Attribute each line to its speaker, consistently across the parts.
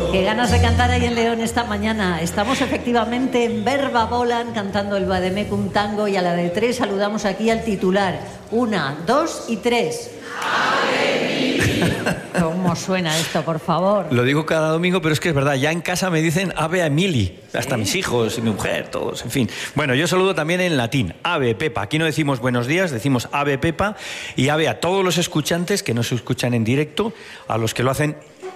Speaker 1: Qué ganas de cantar ahí en León esta mañana. Estamos efectivamente en Verba Volan cantando el Vademecum Tango y a la de 3 saludamos aquí al titular. 1, 2 y 3. ¿Cómo suena esto, por favor?
Speaker 2: Lo digo cada domingo, pero es que es verdad. Ya en casa me dicen Ave a Emili. Hasta mis hijos y mi mujer, todos, en fin. Bueno, yo saludo también en latín. Ave Pepa. Aquí no decimos buenos días, decimos Ave Pepa. Y ave a todos los escuchantes que no se escuchan en directo, a los que lo hacen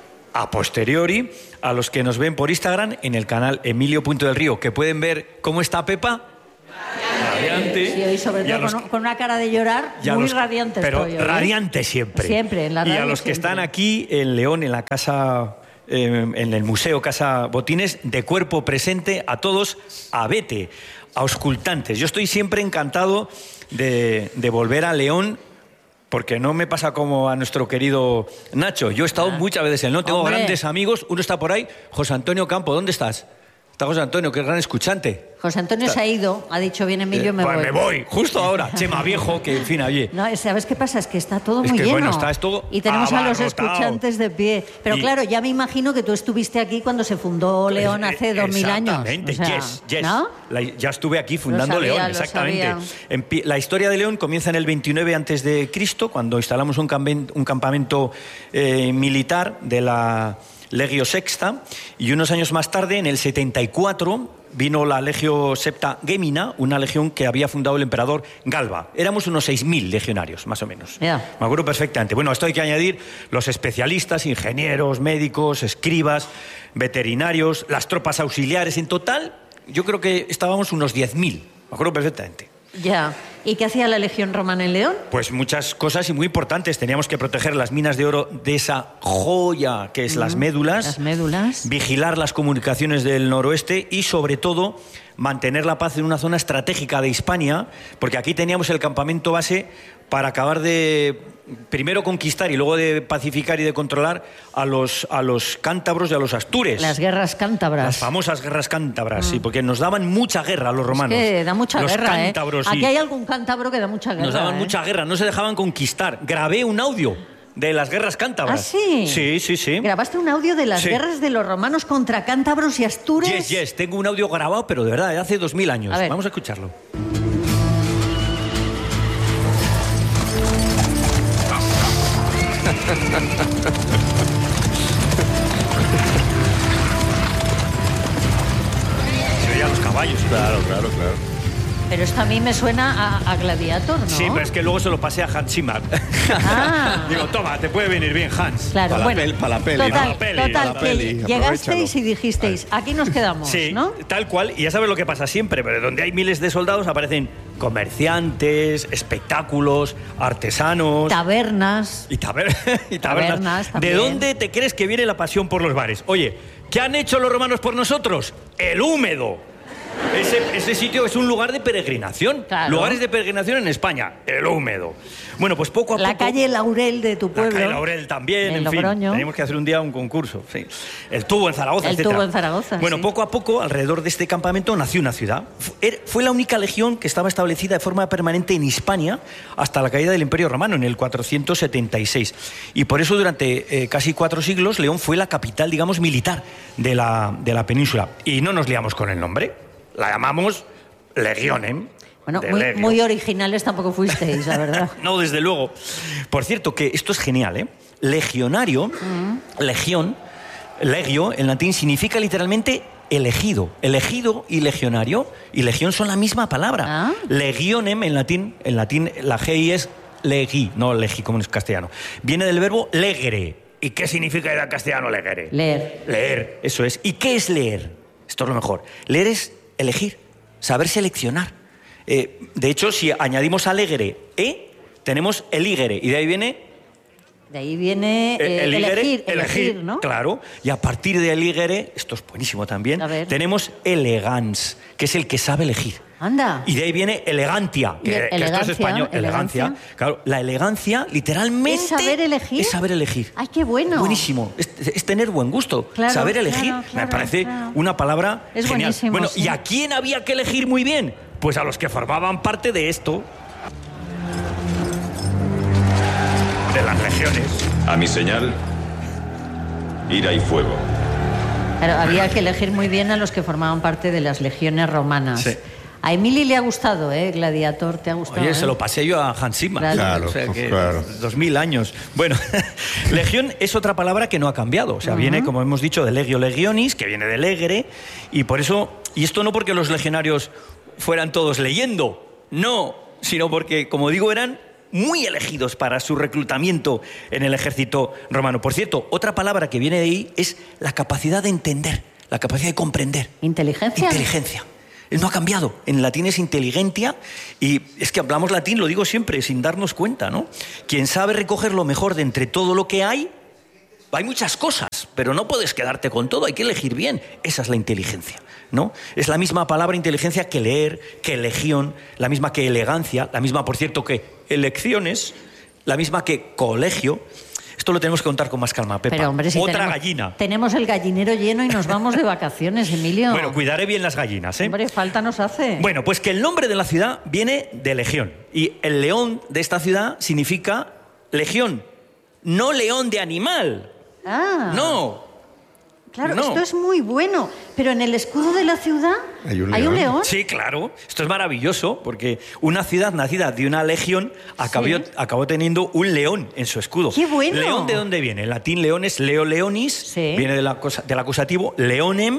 Speaker 2: a posteriori, a los que nos ven por Instagram en el canal Emilio Punto del Río, que pueden ver cómo está Pepa. Radiante.
Speaker 1: Sí, y sobre todo con una cara de llorar muy radiante.
Speaker 2: Pero
Speaker 1: estoy,
Speaker 2: radiante siempre.
Speaker 1: Siempre, en la radio.
Speaker 2: Y a los que están aquí en León, en la casa, en el Museo Casa Botines, de cuerpo presente, a todos, a vete, a auscultantes. Yo estoy siempre encantado de volver a León, porque no me pasa como a nuestro querido Nacho. Yo he estado muchas veces en León, tengo grandes amigos. Uno está por ahí, José Antonio Campo, ¿dónde estás? Está José Antonio, que es gran escuchante.
Speaker 1: José Antonio se ha ido, ha dicho, bien Emilio, me voy.
Speaker 2: Me voy, justo ahora. Chema Viejo, que en fin, allí.
Speaker 1: No, ¿sabes qué pasa? Es que está todo muy lleno.
Speaker 2: Bueno, está esto
Speaker 1: y tenemos a los
Speaker 2: abarrotado.
Speaker 1: Escuchantes de pie. Pero claro, ya me imagino que tú estuviste aquí cuando se fundó León hace 2000 años.
Speaker 2: Exactamente,
Speaker 1: o sea,
Speaker 2: yes.
Speaker 1: ¿no?
Speaker 2: Ya estuve aquí fundando León, exactamente. La historia de León comienza en el 29 a.C., cuando instalamos un campamento militar de la Legio Sexta, y unos años más tarde, en el 74, vino la Legio Septa Gemina, una legión que había fundado el emperador Galba. Éramos unos 6.000 legionarios, más o menos. Me acuerdo perfectamente. Bueno, esto hay que añadir los especialistas, ingenieros, médicos, escribas, veterinarios, las tropas auxiliares. En total, yo creo que estábamos unos 10.000. Me acuerdo perfectamente.
Speaker 1: Ya. ¿Y qué hacía la Legión Romana en León?
Speaker 2: Pues muchas cosas y muy importantes. Teníamos que proteger las minas de oro de esa joya que es las médulas.
Speaker 1: Las médulas.
Speaker 2: Vigilar las comunicaciones del noroeste y, sobre todo, mantener la paz en una zona estratégica de Hispania, porque aquí teníamos el campamento base para acabar de, primero, conquistar y luego de pacificar y de controlar a los cántabros y a los astures.
Speaker 1: Las guerras cántabras.
Speaker 2: Las famosas guerras cántabras, sí, porque nos daban mucha guerra a los romanos.
Speaker 1: Es que da mucha
Speaker 2: los
Speaker 1: guerra,
Speaker 2: cántabros,
Speaker 1: Aquí hay algún cántabro que da mucha guerra.
Speaker 2: Nos daban mucha guerra, no se dejaban conquistar. Grabé un audio de las guerras cántabras.
Speaker 1: ¿Ah, sí?
Speaker 2: Sí.
Speaker 1: ¿Grabaste un audio de las guerras de los romanos contra cántabros y astures?
Speaker 2: Yes. Tengo un audio grabado, pero de verdad, de hace 2000 años. Vamos a escucharlo. Se oían los caballos.
Speaker 3: Claro.
Speaker 1: Pero esto a mí me suena a Gladiator, ¿no?
Speaker 2: Sí, pero es que luego se lo pasé a Hans Zimmer. Digo, toma, te puede venir bien, Hans.
Speaker 1: Claro,
Speaker 3: para la peli.
Speaker 1: Total, que llegasteis y dijisteis, aquí nos quedamos,
Speaker 2: sí,
Speaker 1: ¿no?
Speaker 2: Tal cual, y ya sabes lo que pasa siempre, pero donde hay miles de soldados aparecen comerciantes, espectáculos, artesanos...
Speaker 1: Tabernas.
Speaker 2: Y tabernas.
Speaker 1: También.
Speaker 2: ¿De dónde te crees que viene la pasión por los bares? Oye, ¿qué han hecho los romanos por nosotros? El húmedo. Ese sitio es un lugar de peregrinación.
Speaker 1: Claro.
Speaker 2: Lugares de peregrinación en España. El húmedo. Bueno, pues poco a poco...
Speaker 1: La calle Laurel de tu pueblo.
Speaker 2: La calle Laurel también, en fin. Tenemos que hacer un día un concurso. Sí. El Tubo en Zaragoza,
Speaker 1: El Tubo en Zaragoza,
Speaker 2: Bueno,
Speaker 1: sí.
Speaker 2: Poco a poco, alrededor de este campamento, nació una ciudad. Fue la única legión que estaba establecida de forma permanente en Hispania hasta la caída del Imperio Romano, en el 476. Y por eso, durante casi 4 siglos, León fue la capital, digamos, militar de la península. Y no nos liamos con el nombre. La llamamos Legionem.
Speaker 1: Bueno, muy originales tampoco fuisteis, la verdad.
Speaker 2: No, desde luego. Por cierto, que esto es genial, ¿eh? Legionario, legión, legio, en latín, significa literalmente elegido. Elegido y legionario y legión son la misma palabra. Legionem, en latín la GI es legi, no legi como en castellano. Viene del verbo legere. ¿Y qué significa en castellano legere? Leer, eso es. ¿Y qué es leer? Esto es lo mejor. Leer es elegir, saber seleccionar. De hecho, si añadimos alegre tenemos eligere, y de ahí viene...
Speaker 1: De ahí viene elegir, ¿no?
Speaker 2: Claro, y a partir de eligere, esto es buenísimo también, tenemos elegans, que es el que sabe elegir.
Speaker 1: Anda.
Speaker 2: Y de ahí viene elegantia, que esto es español, elegancia. Claro, la elegancia literalmente...
Speaker 1: ¿Es saber elegir?
Speaker 2: Es saber elegir.
Speaker 1: ¡Ay, qué bueno!
Speaker 2: Buenísimo, es tener buen gusto.
Speaker 1: Claro,
Speaker 2: saber elegir, me parece una palabra
Speaker 1: es
Speaker 2: genial.
Speaker 1: Buenísimo,
Speaker 2: bueno,
Speaker 1: sí.
Speaker 2: ¿Y a quién había que elegir muy bien? Pues a los que formaban parte de esto. De las legiones.
Speaker 4: A mi señal, ira y fuego.
Speaker 1: Claro, había que elegir muy bien a los que formaban parte de las legiones romanas.
Speaker 2: Sí.
Speaker 1: A Emily le ha gustado, Gladiator, ¿te ha gustado?
Speaker 2: Oye, se lo pasé yo a Hans Zimmer.
Speaker 3: Claro,
Speaker 2: o sea, que
Speaker 3: claro.
Speaker 2: 2000 años. Bueno, legión es otra palabra que no ha cambiado. O sea, viene, como hemos dicho, de legio legionis, que viene de legere, y por eso, y esto no porque los legionarios fueran todos leyendo, no, sino porque, como digo, eran muy elegidos para su reclutamiento en el ejército romano. Por cierto, otra palabra que viene de ahí es la capacidad de entender, la capacidad de comprender.
Speaker 1: ¿Inteligencia?
Speaker 2: Inteligencia. No ha cambiado. En latín es inteligentia, y es que hablamos latín, lo digo siempre, sin darnos cuenta, ¿no? Quien sabe recoger lo mejor de entre todo lo que hay muchas cosas, pero no puedes quedarte con todo, hay que elegir bien. Esa es la inteligencia, ¿no? Es la misma palabra inteligencia que leer, que legión, la misma que elegancia, la misma, por cierto, que elecciones, la misma que colegio. Esto lo tenemos que contar con más calma, Pepa.
Speaker 1: Pero, hombre, si
Speaker 2: otra gallina.
Speaker 1: Tenemos el gallinero lleno y nos vamos de vacaciones, Emilio.
Speaker 2: Bueno, cuidaré bien las gallinas, ¿eh?
Speaker 1: Hombre, falta nos hace.
Speaker 2: Bueno, pues que el nombre de la ciudad viene de legión. Y el león de esta ciudad significa legión, no león de animal.
Speaker 1: Ah.
Speaker 2: No.
Speaker 1: Claro,
Speaker 2: no.
Speaker 1: Esto es muy bueno. Pero en el escudo de la ciudad
Speaker 3: ¿Hay un
Speaker 1: león?
Speaker 2: Sí, claro. Esto es maravilloso, porque una ciudad nacida de una legión acabó teniendo un león en su escudo.
Speaker 1: ¡Qué bueno!
Speaker 2: ¿León de dónde viene? En latín león es leo leonis,
Speaker 1: Sí.
Speaker 2: viene del acusativo leonem,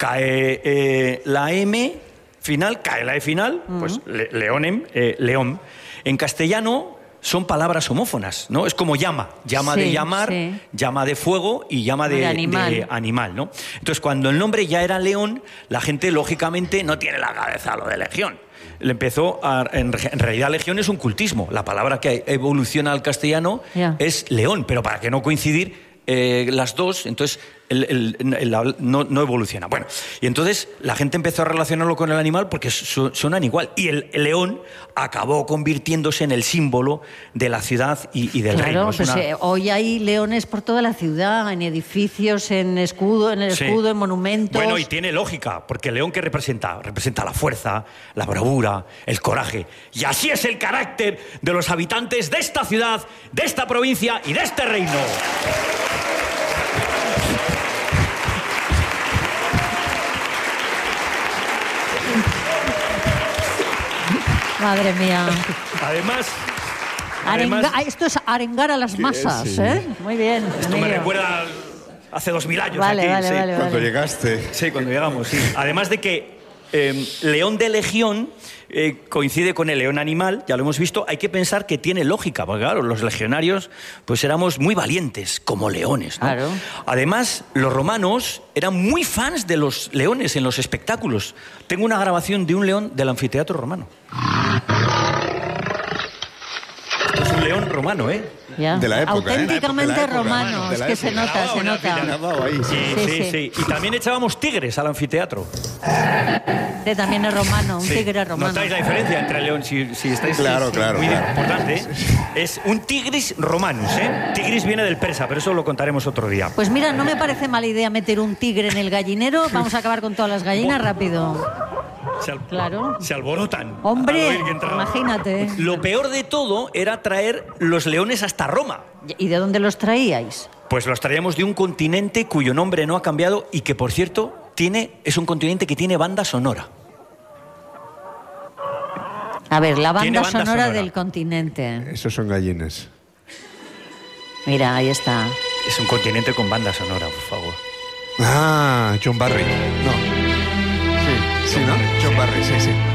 Speaker 2: cae la M final, cae la E final, pues leonem, león. En castellano son palabras homófonas, ¿no? Es como llama de llamar, llama de fuego y llama de animal, ¿no? Entonces, cuando el nombre ya era león, la gente, lógicamente, no tiene la cabeza lo de legión. En realidad, legión es un cultismo. La palabra que evoluciona al castellano es león, pero para que no coincidir las dos, entonces no evoluciona. Bueno, y entonces la gente empezó a relacionarlo con el animal porque suenan igual. Y el león acabó convirtiéndose en el símbolo de la ciudad y del reino.
Speaker 1: Pues hoy hay leones por toda la ciudad, en edificios, en el escudo, en monumentos.
Speaker 2: Bueno, y tiene lógica, porque el león, ¿qué representa? Representa la fuerza, la bravura, el coraje. Y así es el carácter de los habitantes de esta ciudad, de esta provincia y de este reino.
Speaker 1: Madre mía.
Speaker 2: Además,
Speaker 1: esto es arengar a las masas,
Speaker 3: sí.
Speaker 1: Muy bien.
Speaker 2: Esto me recuerda hace 2000 años.
Speaker 1: Vale.
Speaker 3: Cuando llegaste.
Speaker 2: Sí, cuando llegamos, sí. Además de que león de legión coincide con el león animal, ya lo hemos visto, hay que pensar que tiene lógica, porque claro, los legionarios pues éramos muy valientes, como leones, ¿no?
Speaker 1: Claro.
Speaker 2: Además, los romanos eran muy fans de los leones en los espectáculos. Tengo una grabación de un león del anfiteatro romano. Esto es un león romano, ¿eh?
Speaker 1: Ya.
Speaker 3: De la época,
Speaker 1: auténticamente romano, es que se nota.
Speaker 2: Sí. Y también echábamos tigres al anfiteatro.
Speaker 1: También es romano, un tigre romano.
Speaker 2: ¿Notáis la diferencia entre león? Si estáis
Speaker 3: claro,
Speaker 2: muy
Speaker 3: claro.
Speaker 2: importante, ¿eh? Es un tigris romanus, ¿eh? Tigris viene del persa, pero eso lo contaremos otro día.
Speaker 1: Pues mira, no me parece mala idea meter un tigre en el gallinero. Vamos a acabar con todas las gallinas rápido. Claro.
Speaker 2: Se alborotan.
Speaker 1: Hombre, imagínate.
Speaker 2: Lo peor de todo era traer los leones hasta Roma.
Speaker 1: ¿Y de dónde los traíais?
Speaker 2: Pues los traíamos de un continente cuyo nombre no ha cambiado y que, por cierto, es un continente que tiene banda sonora.
Speaker 1: A ver, la banda sonora del continente.
Speaker 3: Esos son gallinas.
Speaker 1: Mira, ahí está.
Speaker 2: Es un continente con banda sonora, por favor.
Speaker 3: Ah, John Barry. No. Sí, ¿no? John Barry, sí.